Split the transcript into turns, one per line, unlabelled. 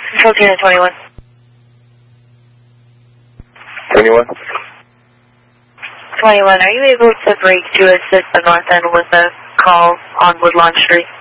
Control 10 and 21.
21.
21, are you able to break to assist the north end with a call on Woodlawn Street?